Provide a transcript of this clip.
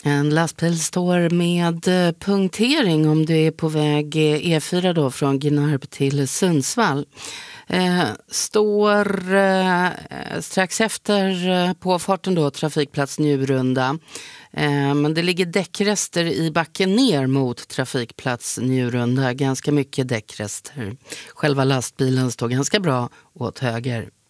En lastbil står med punktering om du är på väg E4 då från Gnarp till Sundsvall. Står strax efter påfarten då, trafikplats Njurunda. Men det ligger däckrester i backen ner mot trafikplats Njurunda. Ganska mycket däckrester. Själva lastbilen står ganska bra åt höger.